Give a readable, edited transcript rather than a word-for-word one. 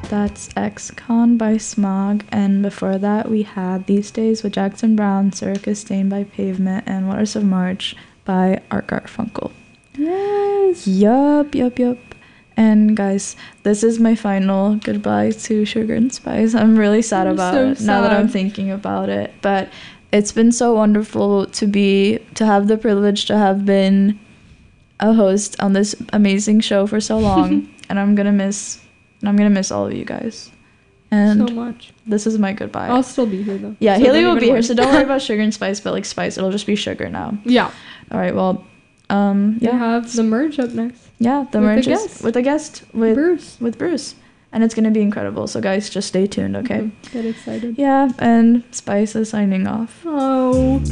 That's Ex-Con by Smog, and before that we had These Days with Jackson Brown, Circus Stained by Pavement, and Waters of March by Art Garfunkel. Yes. Yup. And guys, this is my final goodbye to Sugar and Spice. I'm really sad about it now that I'm thinking about it. But it's been so wonderful to have the privilege to have been a host on this amazing show for so long. And I'm gonna miss all of you guys. And so much. This is my goodbye. I'll still be here though. Yeah, so Haley will be here, so don't worry about Sugar and Spice, but like Spice, it'll just be Sugar now. Yeah. All right, well, We have the merge up next. Yeah, the merge is with a guest with Bruce. And it's gonna be incredible. So guys, just stay tuned, okay? Get excited. Yeah, and Spice is signing off. Oh.